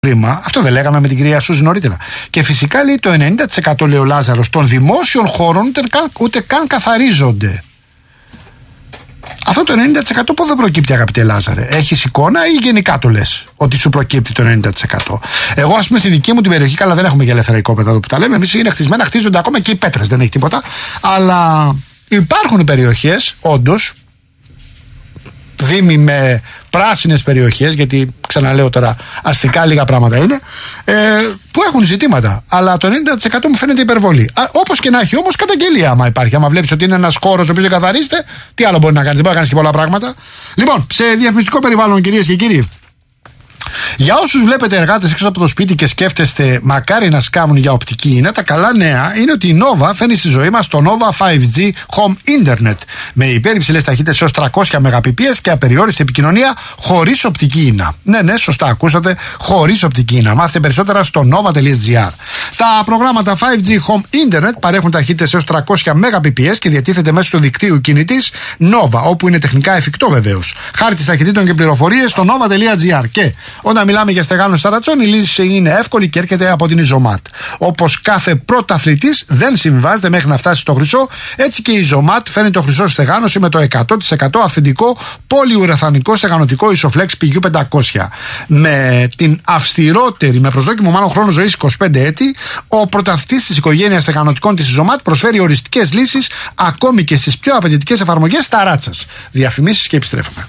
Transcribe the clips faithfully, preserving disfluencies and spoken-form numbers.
Αυτό δεν λέγαμε με την κυρία Σούζη νωρίτερα. Και φυσικά λέει το ενενήντα τοις εκατό, λέει ο Λάζαρος, των δημόσιων χώρων ούτε καν, ούτε καν καθαρίζονται. Αυτό το ενενήντα τοις εκατό πού δεν προκύπτει, αγαπητέ Λάζαρε? Έχεις εικόνα ή γενικά το λες ότι σου προκύπτει το ενενήντα τοις εκατό? Εγώ, ας πούμε, στη δική μου την περιοχή, καλά, δεν έχουμε και ελεύθερα οικόπεδα εδώ που τα λέμε. Εμείς είναι χτισμένα, χτίζονται ακόμα και οι πέτρες, δεν έχει τίποτα. Αλλά υπάρχουν περιοχές, όντως, δήμοι με πράσινες περιοχές, γιατί ξαναλέω τώρα αστικά λίγα πράγματα είναι, ε, που έχουν ζητήματα. Αλλά το ενενήντα τοις εκατό μου φαίνεται υπερβολή. Όπως και να έχει όμως καταγγελία, άμα υπάρχει. Άμα βλέπεις ότι είναι ένας χώρος ο οποίος δεν καθαρίζεται, τι άλλο μπορεί να κάνεις? Δεν μπορεί να κάνεις και πολλά πράγματα. Λοιπόν, σε διαφημιστικό περιβάλλον, κυρίες και κύριοι, για όσους βλέπετε εργάτες έξω από το σπίτι και σκέφτεστε μακάρι να σκάβουν για οπτική ίνα, τα καλά νέα είναι ότι η Nova φέρνει στη ζωή μας το Nova φάιβ τζι Home Internet με υπερυψηλές ταχύτητες έως τριακόσια μεγαπιπίες και απεριόριστη επικοινωνία χωρίς οπτική ίνα. Ναι, ναι, σωστά ακούσατε, χωρίς οπτική ίνα. Μάθετε περισσότερα στο nova τελεία gr. Τα προγράμματα φάιβ τζι Home Internet παρέχουν ταχύτητες έως τριακόσια μεγαπιπίες και διατίθεται μέσω του δικτύου κινητής Nova, όπου είναι τεχνικά εφικτό βεβαίως. Χάρτης ταχυτήτων και πληροφορίες στο nova τελεία gr. Και όταν μιλάμε για στεγάνωση στα ρατσών, η λύση είναι εύκολη και έρχεται από την Ιζωμάτ. Όπως κάθε πρωταθλητής δεν συμβιβάζεται μέχρι να φτάσει στο χρυσό, έτσι και η Ιζωμάτ φέρνει το χρυσό στεγάνωση με το εκατό τοις εκατό αυθεντικό πολυουραθανικό στεγανοτικό Ισοφλέξ πι γιου πεντακόσια. Με την αυστηρότερη, με προσδόκιμο μάλλον χρόνο ζωής είκοσι πέντε έτη, ο πρωταθλητής της οικογένειας στεγανοτικών της Ιζωμάτ προσφέρει οριστικές λύσεις ακόμη και στις πιο απαιτητικές εφαρμογές ταράτσας. Διαφημίσεις και επιστρέφουμε.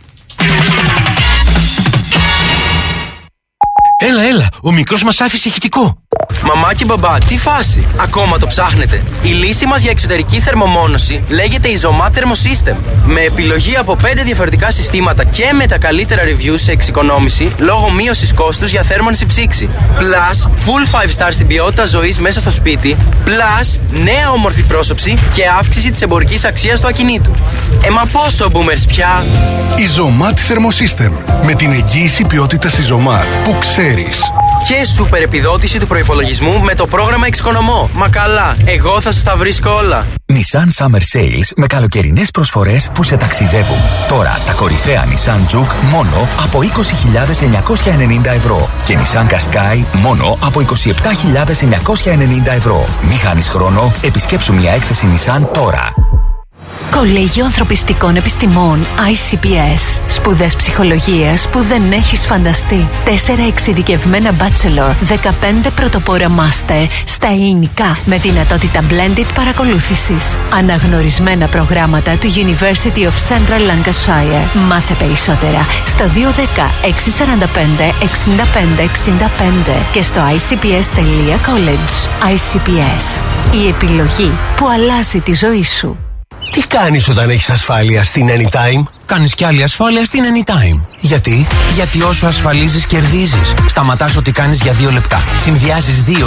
Έλα, έλα, ο μικρός μας άφησε ηχητικό. Μαμά και μπαμπά, τι φάση? Ακόμα το ψάχνετε? Η λύση μας για εξωτερική θερμομόνωση λέγεται Isomat Thermosystem. Με επιλογή από πέντε διαφορετικά συστήματα και με τα καλύτερα reviews σε εξοικονόμηση λόγω μείωσης κόστους για θέρμανση ψήξη. Plus, full five star στην ποιότητα ζωής μέσα στο σπίτι. Plus, νέα όμορφη πρόσωψη και αύξηση της εμπορικής αξίας του ακινήτου. Ε, μα πόσο boomers πια? Isomat Thermosystem. Με την εγγύηση ποιότητας Isomat που ξέρεις. Και σούπερ επιδότηση του προϋπολογισμού με το πρόγραμμα Εξοικονομώ. Μα καλά, εγώ θα σας τα βρίσκω όλα. Nissan Summer Sales με καλοκαιρινές προσφορές που σε ταξιδεύουν. Τώρα τα κορυφαία Nissan Juke μόνο από είκοσι χιλιάδες εννιακόσια ενενήντα ευρώ και Nissan Qashqai μόνο από είκοσι επτά χιλιάδες εννιακόσια ενενήντα ευρώ. Μη χάνεις χρόνο, επισκέψου μια έκθεση Nissan τώρα. Κολέγιο Ανθρωπιστικών Επιστημών άι σι πι ες. Σπουδές ψυχολογίας που δεν έχεις φανταστεί. Τέσσερα εξειδικευμένα bachelor, δεκαπέντε πρωτοπόρα master στα ελληνικά με δυνατότητα blended παρακολούθησης. Αναγνωρισμένα προγράμματα του University of Central Lancashire. Μάθε περισσότερα στο δύο ένα μηδέν έξι τέσσερα πέντε εξήντα πέντε εξήντα πέντε και στο άι σι πι ες τελεία college. άι σι πι ες. Η επιλογή που αλλάζει τη ζωή σου. Τι κάνεις όταν έχεις ασφάλεια στην Anytime? Κάνεις κι άλλη ασφάλεια στην Anytime. Γιατί? Γιατί όσο ασφαλίζεις κερδίζεις. Σταματάς ό,τι κάνεις για δύο λεπτά. Συνδυάζεις δύο